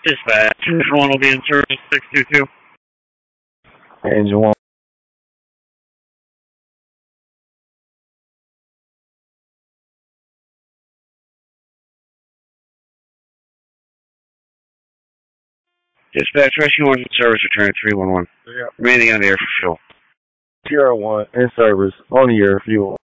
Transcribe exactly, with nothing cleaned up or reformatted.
Dispatch, Engine one will be in service six two two. Engine one. Dispatch, Rescue one in service, return three one one. Yeah. Remaining on the air for fuel. Sierra one in service, on the air fuel.